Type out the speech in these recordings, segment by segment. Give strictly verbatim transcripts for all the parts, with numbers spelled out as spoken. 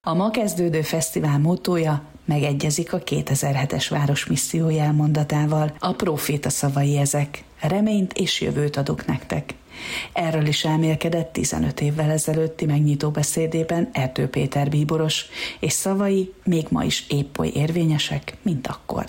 A ma kezdődő fesztivál mottója megegyezik a kétezer-hetes Városmisszió jelmondatával. A próféta szavai ezek: reményt és jövőt adok nektek. Erről is elmélkedett tizenöt évvel ezelőtti megnyitó beszédében Erdő Péter bíboros, és szavai még ma is épp oly érvényesek, mint akkor.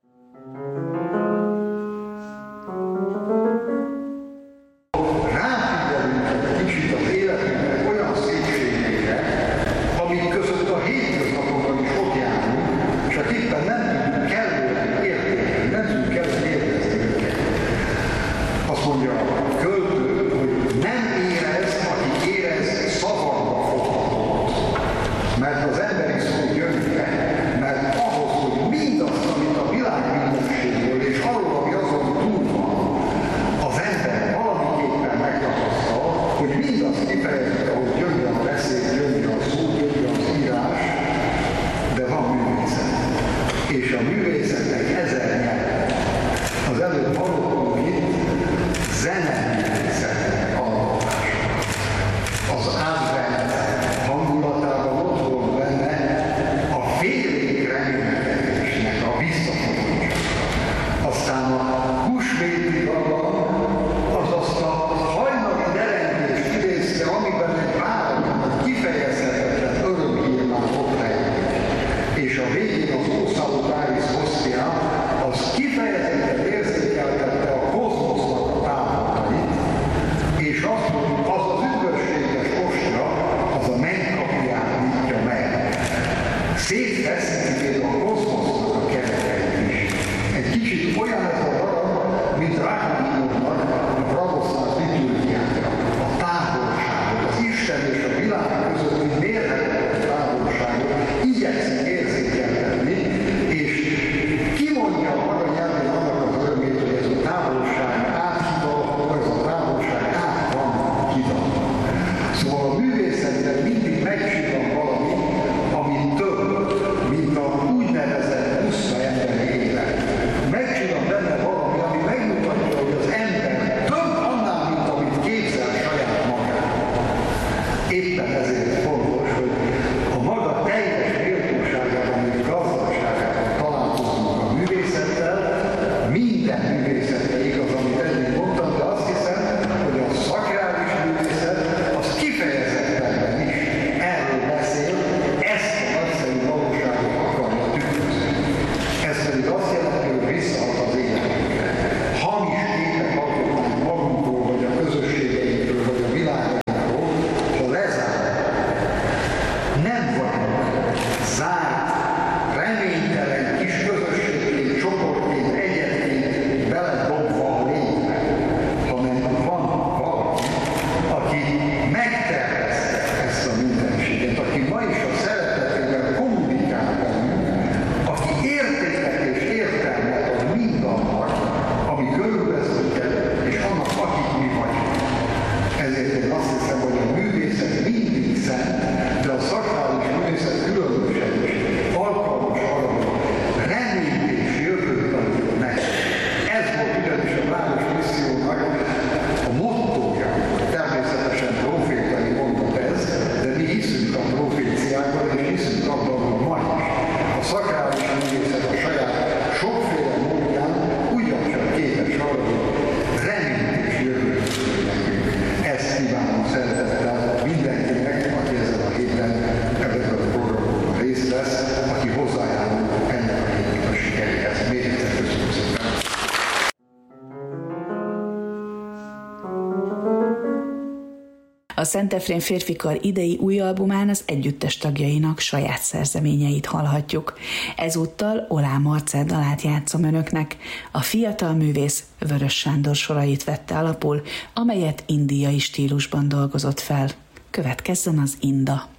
A Szent Efrén Férfikar idei új albumán az együttes tagjainak saját szerzeményeit hallhatjuk. Ezúttal Olá Marcell dalát játszom önöknek. A fiatal művész Vörös Sándor sorait vette alapul, amelyet indiai stílusban dolgozott fel. Következzen az Inda.